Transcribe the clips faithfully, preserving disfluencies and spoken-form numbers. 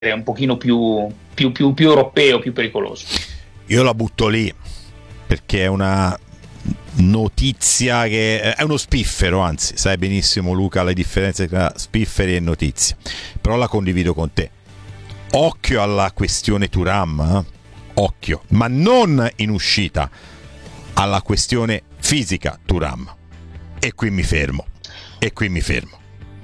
un pochino più, più, più, più europeo, più pericoloso. Io la butto lì perché è una notizia che è uno spiffero, anzi sai benissimo Luca le differenze tra spifferi e notizie, però la condivido con te. Occhio alla questione Thuram, eh? Occhio, ma non in uscita, alla questione fisica Thuram. E qui mi fermo, e qui mi fermo.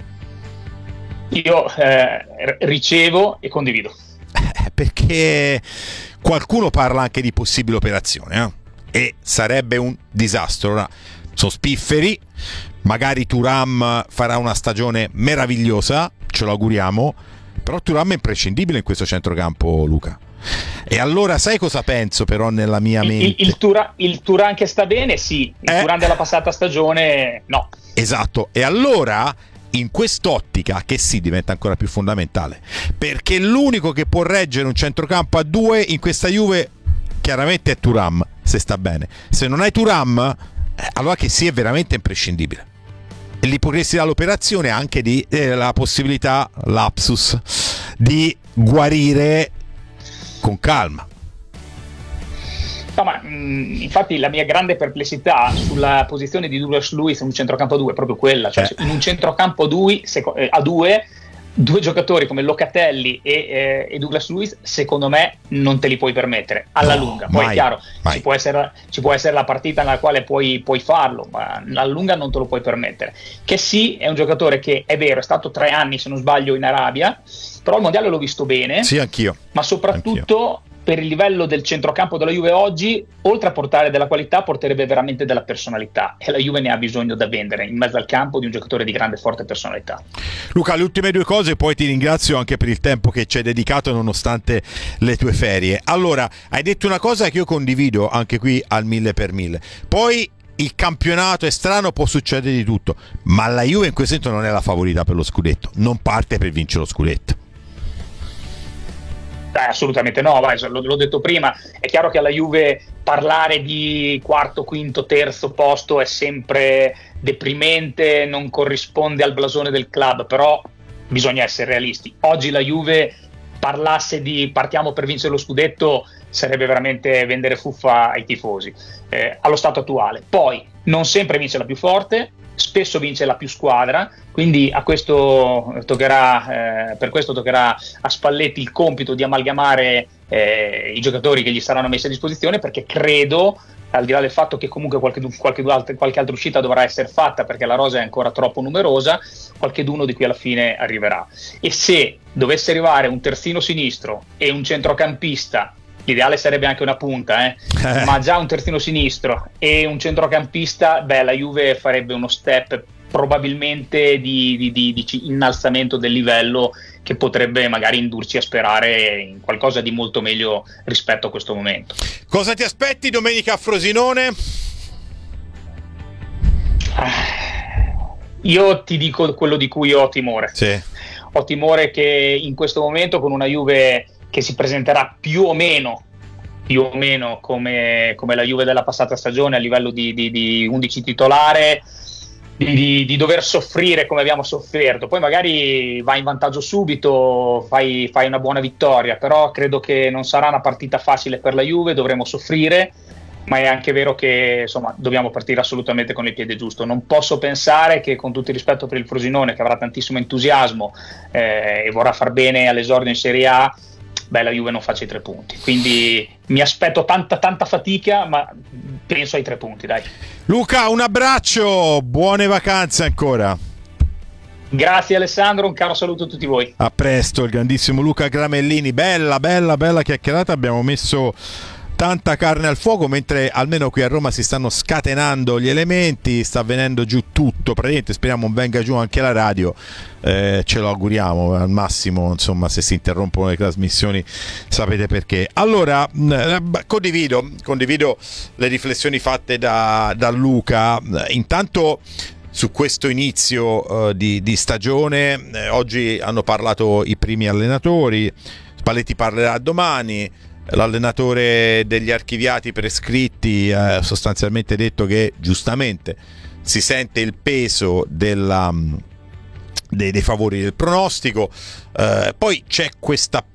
Io eh, ricevo e condivido. Eh, perché qualcuno parla anche di possibile operazione, eh? E sarebbe un disastro. Ora, sono spifferi, magari Thuram farà una stagione meravigliosa, ce lo auguriamo, però Thuram è imprescindibile in questo centrocampo, Luca. E allora sai cosa penso però nella mia mente? Il, il, il, Thuram, il Thuram che sta bene, sì, il eh, Thuram della passata stagione, no. Esatto, e allora in quest'ottica che sì diventa ancora più fondamentale, perché l'unico che può reggere un centrocampo a due in questa Juve chiaramente è Thuram, se sta bene. Se non hai Thuram, eh, allora che sì è veramente imprescindibile. E gli potresti dare l'operazione anche di eh, la possibilità, lapsus, di guarire con calma. No, ma mh, infatti la mia grande perplessità sulla posizione di Douglas Luiz in un centrocampo a due è proprio quella, cioè eh. in un centrocampo a due, seco- eh, a due due giocatori come Locatelli e, eh, e Douglas Luiz secondo me non te li puoi permettere alla no, lunga. Poi mai, è chiaro ci può, essere, ci può essere la partita nella quale puoi, puoi farlo, ma alla lunga non te lo puoi permettere. Che sì, è un giocatore che è vero, è stato tre anni se non sbaglio in Arabia, però il mondiale l'ho visto bene, sì, anch'io. Ma soprattutto anch'io. Per il livello del centrocampo della Juve oggi, oltre a portare della qualità, porterebbe veramente della personalità, e la Juve ne ha bisogno da vendere in mezzo al campo di un giocatore di grande forte personalità. Luca, le ultime due cose, poi ti ringrazio anche per il tempo che ci hai dedicato nonostante le tue ferie. Allora, hai detto una cosa che io condivido anche qui al mille per mille. Poi il campionato è strano, può succedere di tutto, ma la Juve in questo momento non è la favorita per lo scudetto, non parte per vincere lo scudetto. Eh, assolutamente no, vai, l- l'ho detto prima, è chiaro che alla Juve parlare di quarto, quinto, terzo posto è sempre deprimente, non corrisponde al blasone del club, però bisogna essere realisti. Oggi la Juve parlasse di partiamo per vincere lo scudetto sarebbe veramente vendere fuffa ai tifosi, eh, allo stato attuale. Poi non sempre vince la più forte, spesso vince la più squadra, quindi a questo toccherà, eh, per questo toccherà a Spalletti il compito di amalgamare eh, i giocatori che gli saranno messi a disposizione, perché credo, al di là del fatto che comunque qualche, qualche, qualche altra uscita dovrà essere fatta perché la rosa è ancora troppo numerosa, qualcheduno di qui alla fine arriverà. E se dovesse arrivare un terzino sinistro e un centrocampista, l'ideale sarebbe anche una punta, eh? eh. ma già un terzino sinistro e un centrocampista, beh, la Juve farebbe uno step probabilmente di, di, di, di innalzamento del livello che potrebbe magari indurci a sperare in qualcosa di molto meglio rispetto a questo momento. Cosa ti aspetti domenica a Frosinone? Io ti dico quello di cui ho timore. Sì. Ho timore che in questo momento, con una Juve che si presenterà più o meno più o meno come, come la Juve della passata stagione a livello di, di, di undici titolare, di, di, di dover soffrire come abbiamo sofferto. Poi magari vai in vantaggio subito, fai, fai una buona vittoria, però credo che non sarà una partita facile per la Juve, dovremo soffrire, ma è anche vero che insomma dobbiamo partire assolutamente con il piede giusto. Non posso pensare che, con tutto il rispetto per il Frosinone, che avrà tantissimo entusiasmo eh, e vorrà far bene all'esordio in Serie A, beh, la Juve non faccia i tre punti, quindi mi aspetto tanta tanta fatica, ma penso ai tre punti, dai. Luca, un abbraccio, buone vacanze ancora. Grazie Alessandro, un caro saluto a tutti voi. A presto, il grandissimo Luca Gramellini. Bella, bella, bella chiacchierata, abbiamo messo tanta carne al fuoco, mentre almeno qui a Roma si stanno scatenando gli elementi, sta venendo giù tutto, praticamente speriamo venga giù anche la radio, eh, ce lo auguriamo al massimo, insomma, se si interrompono le trasmissioni sapete perché. Allora eh, condivido condivido le riflessioni fatte da, da Luca. Intanto su questo inizio eh, di, di stagione, eh, oggi hanno parlato i primi allenatori, Spalletti parlerà domani. L'allenatore degli archiviati prescritti ha sostanzialmente detto che giustamente si sente il peso della, dei, dei favori del pronostico. Eh, poi c'è questa